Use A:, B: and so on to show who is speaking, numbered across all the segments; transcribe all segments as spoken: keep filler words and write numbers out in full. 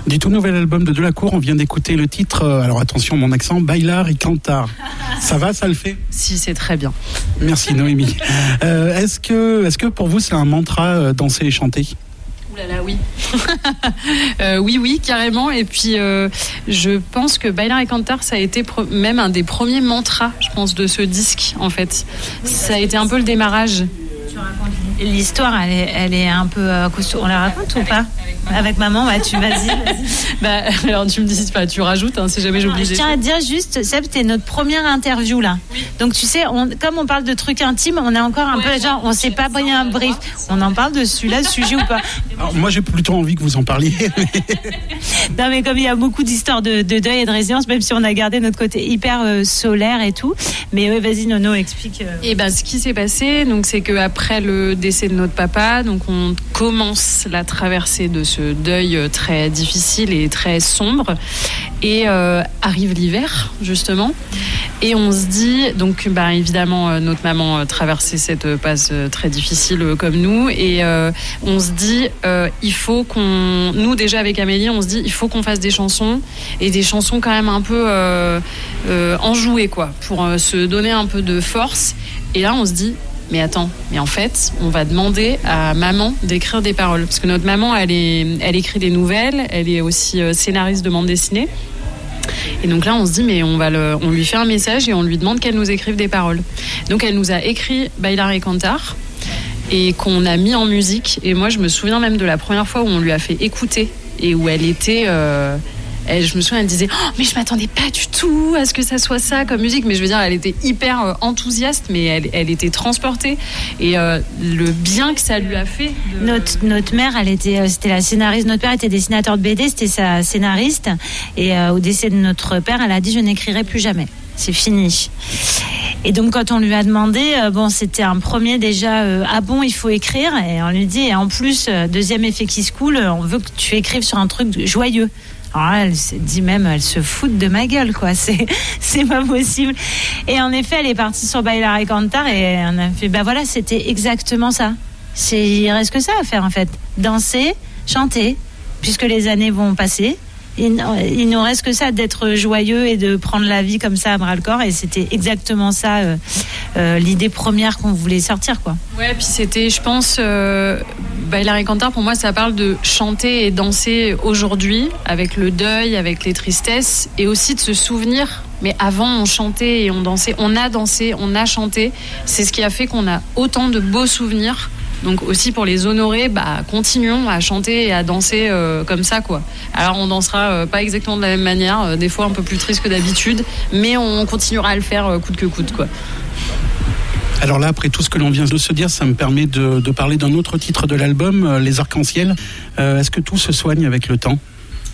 A: Du tout nouvel album de Delacour, on vient d'écouter le titre, euh, alors attention mon accent, Bailar y Cantar. Ça va, ça le fait ?
B: Si, c'est très bien.
A: Merci Noémie. Euh, est-ce que, est-ce que pour vous c'est un mantra, euh, danser et chanter ?
B: Ouh là là, oui. euh, oui, oui, carrément. Et puis, euh, je pense que Bailar y Cantar, ça a été pro- même un des premiers mantras, je pense, de ce disque, en fait. Ça a été un peu le démarrage.
C: L'histoire, elle est, elle est un peu euh, costaud. On la raconte ou pas ? Avec maman, ouais, tu vas-y. vas-y.
B: Bah, alors tu me dis, bah, tu rajoutes, hein, si jamais j'oublie.
C: Je tiens à te dire juste, Seb, c'était notre première interview là. Oui. Donc tu sais, on, comme on parle de trucs intimes, on est encore un ouais, peu genre, on sait pas briller un brief. On en parle de celui-là, ce sujet ou pas ?
A: Alors, moi, j'ai plutôt envie que vous en parliez.
C: Non, mais comme il y a beaucoup d'histoires de, de deuil et de résilience, même si on a gardé notre côté hyper euh, solaire et tout. Mais ouais, vas-y, Nono, explique. Euh...
B: Et ben, ce qui s'est passé, donc, c'est qu'après le décès de notre papa, donc on commence la traversée de ce deuil très difficile et très sombre. Et euh, arrive l'hiver, justement. Et on se dit, donc, bah, évidemment, euh, notre maman euh, traversait cette passe euh, très difficile euh, comme nous. Et euh, on se dit, euh, il faut qu'on. Nous, déjà, avec Amélie, on se dit, il faut qu'on fasse des chansons. Et des chansons quand même un peu euh, euh, enjouées, quoi, pour euh, se donner un peu de force. Et là, on se dit, mais attends, mais en fait, on va demander à maman d'écrire des paroles. Parce que notre maman, elle, est, elle écrit des nouvelles, elle est aussi euh, scénariste de bande dessinée. Et donc là, on se dit, mais on, va le, on lui fait un message et on lui demande qu'elle nous écrive des paroles. Donc elle nous a écrit Bailar y Cantar et qu'on a mis en musique. Et moi, je me souviens même de la première fois où on lui a fait écouter et où elle était... Euh, elle, je me souviens, elle disait oh, mais je m'attendais pas du tout à ce que ça soit ça comme musique. Mais je veux dire, elle était hyper euh, enthousiaste, mais elle, elle était transportée. Et euh, le bien que ça lui a fait. De...
C: Notre, notre mère, elle était, euh, c'était la scénariste. Notre père était dessinateur de B D, c'était sa scénariste. Et euh, au décès de notre père, elle a dit je n'écrirai plus jamais. C'est fini. Et donc quand on lui a demandé, euh, bon c'était un premier déjà, euh, ah bon il faut écrire, et on lui dit et en plus euh, deuxième effet qui se coule, on veut que tu écrives sur un truc joyeux. Alors là, elle s'est dit même, elle se fout de ma gueule, quoi. C'est, c'est pas possible. Et en effet, elle est partie sur Bailar y Cantar et on a fait, bah voilà, c'était exactement ça. C'est, il reste que ça à faire, en fait. Danser, chanter, puisque les années vont passer. Il, il nous reste que ça, d'être joyeux et de prendre la vie comme ça à bras-le-corps. Et c'était exactement ça, euh, euh, l'idée première qu'on voulait sortir, quoi.
B: Ouais, puis c'était, je pense, euh, Bailar y Cantar, pour moi, ça parle de chanter et danser aujourd'hui, avec le deuil, avec les tristesses, et aussi de se souvenir. Mais avant, on chantait et on dansait. On a dansé, on a chanté. C'est ce qui a fait qu'on a autant de beaux souvenirs. Donc aussi pour les honorer, bah, continuons à chanter et à danser euh, comme ça, quoi. Alors on dansera euh, pas exactement de la même manière, euh, des fois un peu plus triste que d'habitude, mais on continuera à le faire euh, coûte que coûte, quoi.
A: Alors là, après tout ce que l'on vient de se dire, ça me permet de, de parler d'un autre titre de l'album, euh, Les Arcs-en-Ciel. Euh, est-ce que tout se soigne avec le temps ?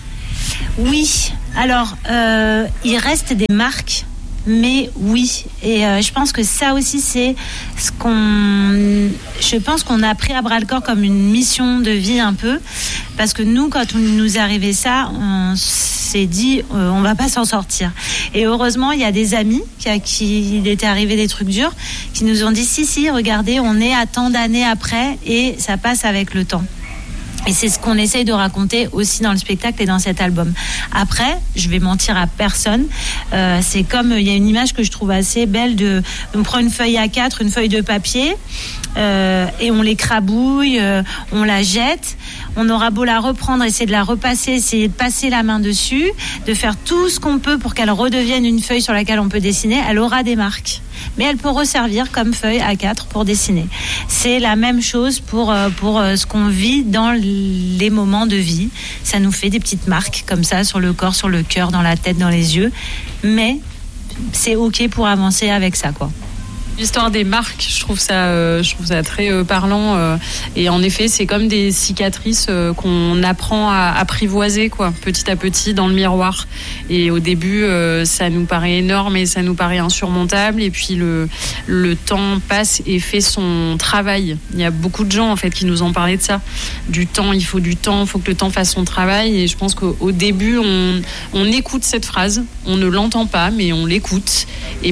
C: Oui. Alors, euh, il reste des marques. Mais oui, et euh, je pense que ça aussi c'est ce qu'on, je pense qu'on a pris à bras le corps comme une mission de vie un peu, parce que nous quand on nous est arrivé ça, on s'est dit euh, on va pas s'en sortir. Et heureusement il y a des amis qui à qui il était arrivé des trucs durs, qui nous ont dit si si regardez on est à tant d'années après et ça passe avec le temps. Et c'est ce qu'on essaye de raconter aussi dans le spectacle et dans cet album. Après, je vais mentir à personne. Euh, c'est comme, il y a une image que je trouve assez belle de, on prend une feuille A quatre, une feuille de papier, euh, et on l'écrabouille, euh, on la jette. On aura beau la reprendre, essayer de la repasser, essayer de passer la main dessus, de faire tout ce qu'on peut pour qu'elle redevienne une feuille sur laquelle on peut dessiner. Elle aura des marques. Mais elle peut resservir comme feuille A quatre pour dessiner. C'est la même chose pour, pour ce qu'on vit dans les moments de vie. Ça nous fait des petites marques comme ça sur le corps, sur le cœur, dans la tête, dans les yeux. Mais c'est OK pour avancer avec ça, quoi.
B: L'histoire des marques, je trouve ça, euh, je trouve ça très euh, parlant. Euh, et en effet, c'est comme des cicatrices euh, qu'on apprend à apprivoiser, quoi, petit à petit dans le miroir. Et au début, euh, ça nous paraît énorme et ça nous paraît insurmontable. Et puis le le temps passe et fait son travail. Il y a beaucoup de gens en fait qui nous ont parlé de ça. Du temps, il faut du temps, il faut que le temps fasse son travail. Et je pense qu'au au début, on on écoute cette phrase, on ne l'entend pas, mais on l'écoute. Et puis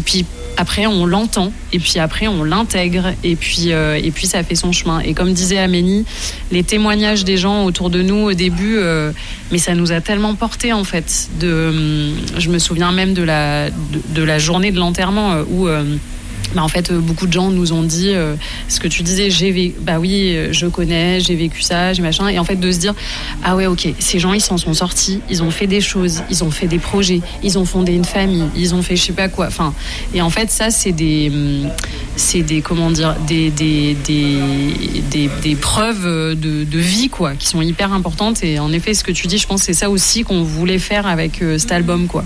B: après on l'entend et puis après on l'intègre et puis euh, et puis ça fait son chemin. Et comme disait Amélie, les témoignages des gens autour de nous au début, euh, mais ça nous a tellement porté en fait. De, je me souviens même de la de, de la journée de l'enterrement euh, où euh, bah en fait, beaucoup de gens nous ont dit euh, ce que tu disais, j'ai vécu, bah oui, je connais, j'ai vécu ça, j'ai machin. Et en fait, de se dire, ah ouais, ok, ces gens, ils s'en sont sortis, ils ont fait des choses, ils ont fait des projets, ils ont fondé une famille, ils ont fait je sais pas quoi. Enfin, et en fait, ça, c'est des, c'est des, comment dire, des, des, des, des, des preuves de, de vie, quoi, qui sont hyper importantes. Et en effet, ce que tu dis, je pense que c'est ça aussi qu'on voulait faire avec euh, cet album, quoi.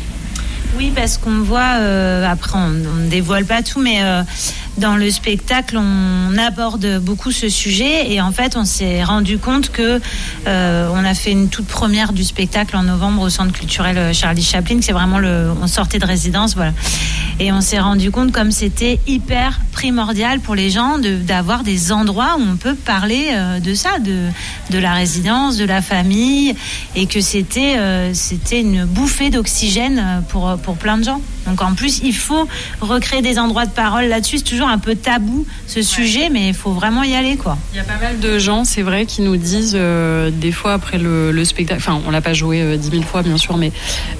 C: Oui, parce qu'on voit, euh, après on ne dévoile pas tout, mais euh, dans le spectacle, on aborde beaucoup ce sujet et en fait, on s'est rendu compte que euh, on a fait une toute première du spectacle en novembre au Centre culturel Charlie Chaplin. C'est vraiment le, on sortait de résidence, voilà, et on s'est rendu compte comme c'était hyper primordial pour les gens de, d'avoir des endroits où on peut parler euh, de ça, de de la résidence, de la famille, et que c'était euh, c'était une bouffée d'oxygène pour pour plein de gens. Donc en plus, il faut recréer des endroits de parole là-dessus. C'est toujours un peu tabou ce sujet, mais il faut vraiment y aller, quoi.
B: Il y a pas mal de gens, c'est vrai, qui nous disent euh, des fois après le, le spectacle, enfin on l'a pas joué euh, dix mille fois bien sûr, mais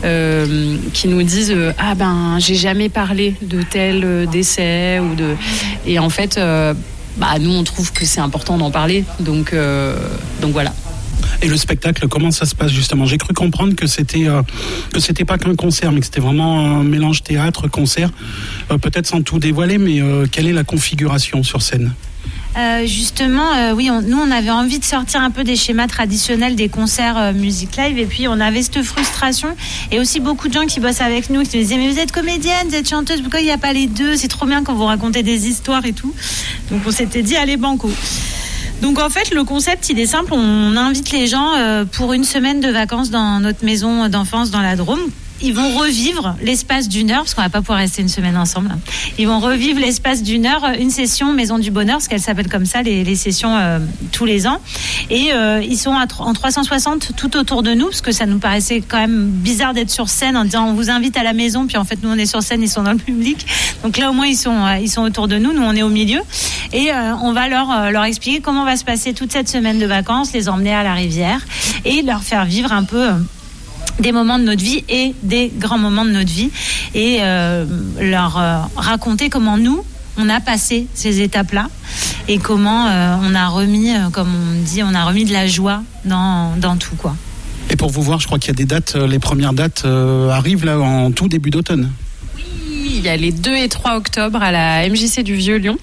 B: euh, qui nous disent euh, ah ben j'ai jamais parlé de tel euh, décès ou de, et en fait euh, bah nous on trouve que c'est important d'en parler, donc euh, donc voilà.
A: Et le spectacle, comment ça se passe justement ? J'ai cru comprendre que c'était euh, que c'était pas qu'un concert, mais que c'était vraiment un mélange théâtre-concert. Euh, peut-être sans tout dévoiler, mais euh, quelle est la configuration sur scène ?
C: Euh, justement, euh, oui, on, nous on avait envie de sortir un peu des schémas traditionnels des concerts euh, musique live, et puis on avait cette frustration et aussi beaucoup de gens qui bossent avec nous qui nous disaient mais vous êtes comédienne, vous êtes chanteuse, pourquoi il n'y a pas les deux ? C'est trop bien quand vous racontez des histoires et tout. Donc on s'était dit allez banco. Donc en fait le concept il est simple, on invite les gens euh, pour une semaine de vacances dans notre maison d'enfance dans la Drôme. Ils vont revivre l'espace d'une heure, parce qu'on va pas pouvoir rester une semaine ensemble. Ils vont revivre l'espace d'une heure, une session Maison du Bonheur, parce qu'elle s'appelle comme ça, les, les sessions euh, tous les ans. Et euh, ils sont à, en trois cent soixante tout autour de nous, parce que ça nous paraissait quand même bizarre d'être sur scène en disant on vous invite à la maison, puis en fait nous on est sur scène, ils sont dans le public. Donc là au moins ils sont, euh, ils sont autour de nous, nous on est au milieu. Et euh, on va leur, euh, leur expliquer comment va se passer toute cette semaine de vacances, les emmener à la rivière et leur faire vivre un peu... Euh, des moments de notre vie et des grands moments de notre vie, et euh, leur euh, raconter comment nous on a passé ces étapes-là et comment euh, on a remis, euh, comme on dit, on a remis de la joie dans, dans tout, quoi.
A: Et pour vous voir, je crois qu'il y a des dates, les premières dates euh, arrivent là en tout début d'automne.
B: Oui, il y a les deux et trois octobre à la M J C du Vieux-Lyon.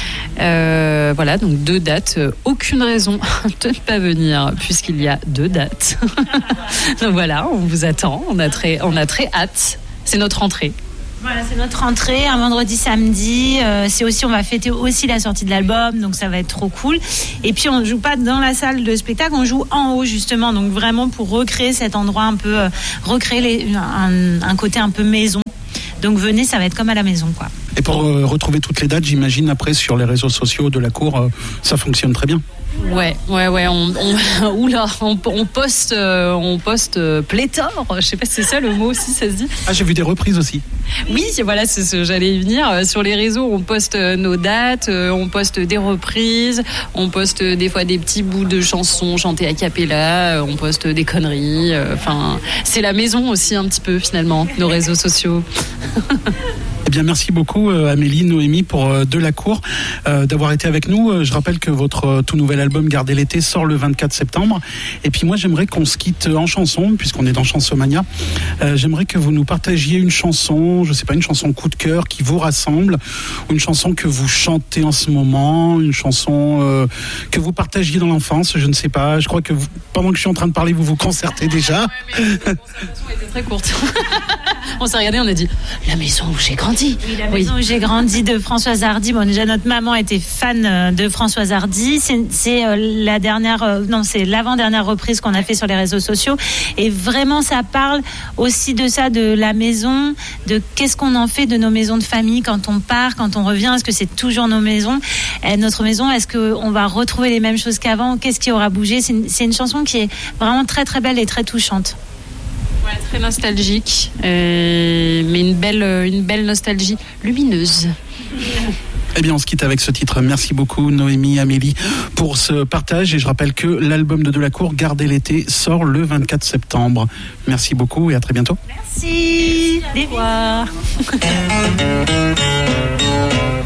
B: Euh, voilà, donc deux dates, euh, aucune raison de ne pas venir puisqu'il y a deux dates. Donc voilà, on vous attend, on a très, on a très hâte. C'est notre rentrée.
C: Voilà, c'est notre rentrée, un vendredi, samedi. Euh, c'est aussi, on va fêter aussi la sortie de l'album, donc ça va être trop cool. Et puis on ne joue pas dans la salle de spectacle, on joue en haut justement, donc vraiment pour recréer cet endroit un peu, euh, recréer les, un, un côté un peu maison. Donc venez, ça va être comme à la maison, quoi.
A: Et pour euh, retrouver toutes les dates, j'imagine après sur les réseaux sociaux de la cour, euh, ça fonctionne très bien.
B: Ouais, ouais, ouais. On, on, oula, on, on poste, euh, on poste euh, pléthore. Je sais pas si c'est ça le mot aussi, ça se dit.
A: Ah, j'ai vu des reprises aussi.
B: Oui, voilà, c'est ce, j'allais y venir. Sur les réseaux, on poste nos dates, on poste des reprises, on poste des fois des petits bouts de chansons chantées a cappella, on poste des conneries. Enfin, c'est la maison aussi un petit peu finalement, nos réseaux sociaux.
A: Eh bien, merci beaucoup Amélie, Noémie pour euh, De la Cour euh, d'avoir été avec nous. Je rappelle que votre euh, tout nouvel album Gardez l'été sort le vingt-quatre septembre. Et puis moi, j'aimerais qu'on se quitte en chanson, puisqu'on est dans Chansomania. Euh, j'aimerais que vous nous partagiez une chanson, je sais pas, une chanson coup de cœur qui vous rassemble, ou une chanson que vous chantez en ce moment, une chanson euh, que vous partagiez dans l'enfance, je ne sais pas. Je crois que vous, pendant que je suis en train de parler, vous vous concertez déjà.
B: Ouais, mais la concertation était très courte. On s'est regardé, on a dit la maison où j'ai grandi.
C: Oui, la maison oui. où j'ai grandi de Françoise Hardy. Bon, déjà notre maman était fan de Françoise Hardy. C'est, c'est euh, la dernière, euh, non, c'est l'avant-dernière reprise qu'on a fait sur les réseaux sociaux. Et vraiment, ça parle aussi de ça, de la maison, de qu'est-ce qu'on en fait de nos maisons de famille quand on part, quand on revient. Est-ce que c'est toujours nos maisons, et notre maison? Est-ce que on va retrouver les mêmes choses qu'avant? Qu'est-ce qui aura bougé? C'est une, c'est une chanson qui est vraiment très très belle et très touchante.
B: Ouais, Très nostalgique, euh, mais une belle, une belle nostalgie lumineuse.
A: Eh bien, on se quitte avec ce titre. Merci beaucoup, Noémie, Amélie, pour ce partage. Et je rappelle que l'album de Delacour, Gardez l'été, sort le vingt-quatre septembre. Merci beaucoup et à très bientôt.
C: Merci. Au revoir.